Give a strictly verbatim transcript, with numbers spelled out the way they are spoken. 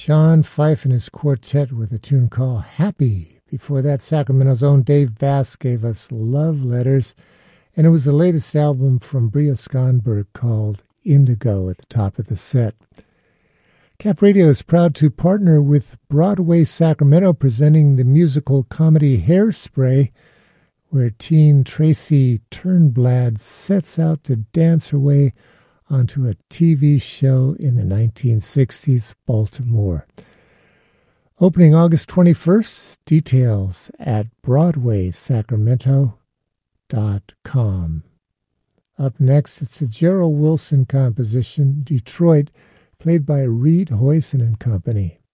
Sean Fife and his quartet with a tune called Happy. Before that, Sacramento's own Dave Bass gave us Love Letters, and it was the latest album from Bria Skonberg called Indigo at the top of the set. Cap Radio is proud to partner with Broadway Sacramento, presenting the musical comedy Hairspray, where teen Tracy Turnblad sets out to dance her way onto a T V show in the nineteen sixties Baltimore. Opening August twenty-first, details at broadway sacramento dot com. Up next, it's a Gerald Wilson composition, Detroit, played by Reed Hoyson and Company.